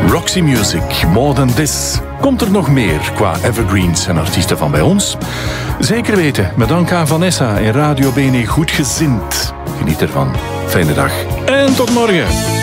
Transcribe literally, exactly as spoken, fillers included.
Roxy Music, More Than This. Komt er nog meer qua evergreens en artiesten van bij ons? Zeker weten, met dank aan Vanessa en Radio Bene Goedgezind. Geniet ervan. Fijne dag en tot morgen.